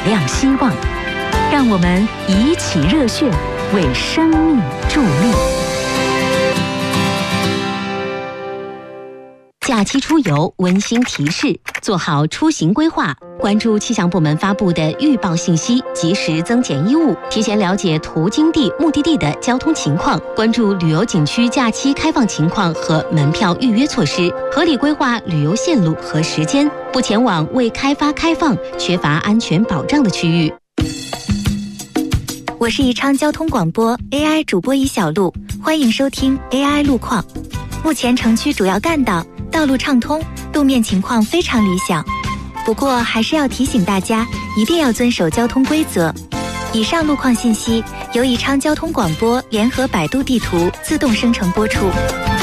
亮希望。让我们以起热血，为生命助力。假期出游温馨提示：做好出行规划，关注气象部门发布的预报信息，及时增减衣物，提前了解途经地、目的地的交通情况，关注旅游景区假期开放情况和门票预约措施，合理规划旅游线路和时间，不前往未开发、开放、缺乏安全保障的区域。 我是宜昌交通广播 AI 主播尹小璐，欢迎收听 AI 路况。目前城区主要干道道路畅通，路面情况非常理想。不过还是要提醒大家，一定要遵守交通规则。以上路况信息由宜昌交通广播联合百度地图自动生成播出。